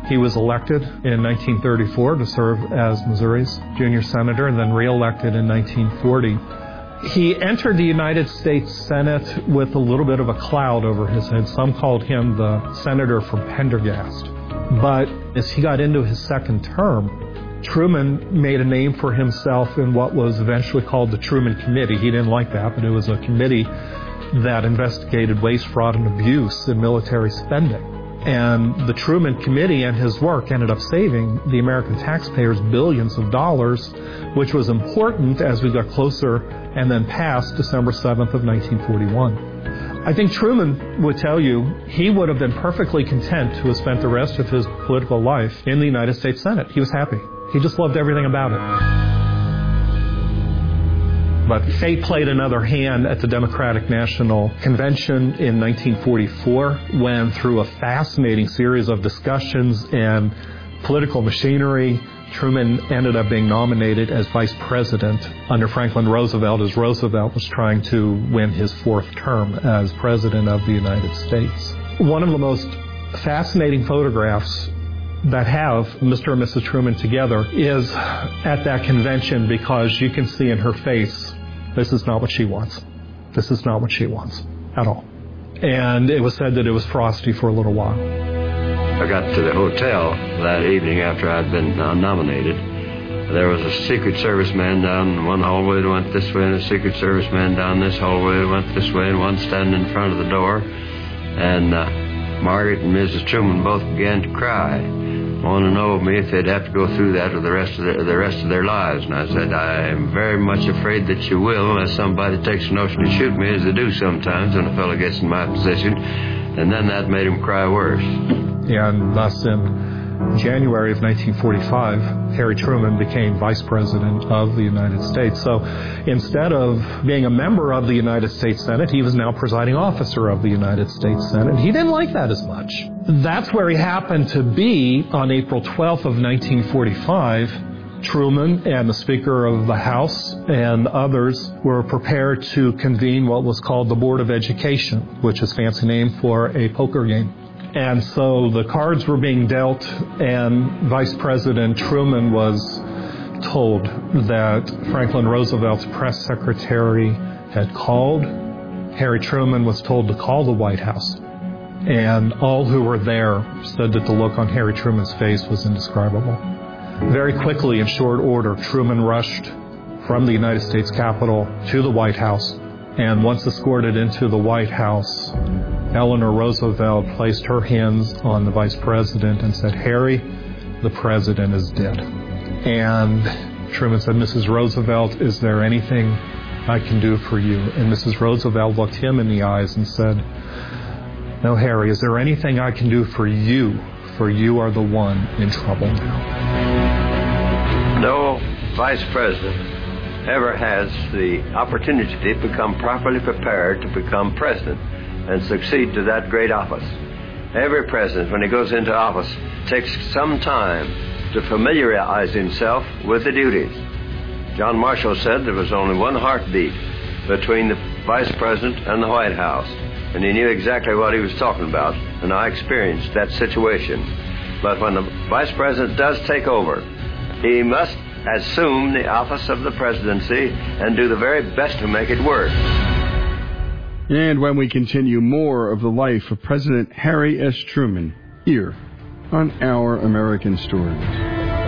He was elected in 1934 to serve as Missouri's junior senator and then reelected in 1940. He entered the United States Senate with a little bit of a cloud over his head. Some called him the senator from Pendergast. But as he got into his second term, Truman made a name for himself in what was eventually called the Truman Committee. He didn't like that, but it was a committee that investigated waste, fraud, and abuse in military spending. And the Truman Committee and his work ended up saving the American taxpayers billions of dollars, which was important as we got closer and then past December 7th of 1941. I think Truman would tell you he would have been perfectly content to have spent the rest of his political life in the United States Senate. He was happy. He just loved everything about it. But fate played another hand at the Democratic National Convention in 1944 when, through a fascinating series of discussions and political machinery, Truman ended up being nominated as vice president under Franklin Roosevelt as Roosevelt was trying to win his fourth term as president of the United States. One of the most fascinating photographs that have Mr. and Mrs. Truman together is at that convention, because you can see in her face, this is not what she wants. This is not what she wants at all. And it was said that it was frosty for a little while. I got to the hotel that evening after I'd been nominated. There was a Secret Service man down one hallway that went this way, and a Secret Service man down this hallway that went this way, and one standing in front of the door. And Margaret and Mrs. Truman both began to cry. Want to know me if they'd have to go through that for the rest of their lives. And I said, I am very much afraid that you will, unless somebody takes a notion to shoot me, as they do sometimes when a fellow gets in my position. And then that made him cry worse. And thus in January of 1945, Harry Truman became vice president of the United States. So instead of being a member of the United States Senate, he was now presiding officer of the United States Senate. He didn't like that as much. That's where he happened to be on April 12th of 1945. Truman and the Speaker of the House and others were prepared to convene what was called the Board of Education, which is a fancy name for a poker game. And so the cards were being dealt, and Vice President Truman was told that Franklin Roosevelt's press secretary had called. Harry Truman was told to call the White House. And all who were there said that the look on Harry Truman's face was indescribable. Very quickly, in short order, Truman rushed from the United States Capitol to the White House. And once escorted into the White House, Eleanor Roosevelt placed her hands on the vice president and said, Harry, the president is dead. And Truman said, Mrs. Roosevelt, is there anything I can do for you? And Mrs. Roosevelt looked him in the eyes and said, no, Harry, is there anything I can do for you? For you are the one in trouble now. No vice president ever has the opportunity to become properly prepared to become president and succeed to that great office. Every president, when he goes into office, takes some time to familiarize himself with the duties. John Marshall said there was only one heartbeat between the vice president and the White House, and he knew exactly what he was talking about, and I experienced that situation. But when the vice president does take over, he must assume the office of the presidency and do the very best to make it work. And when we continue more of the life of President Harry S. Truman here on Our American Stories.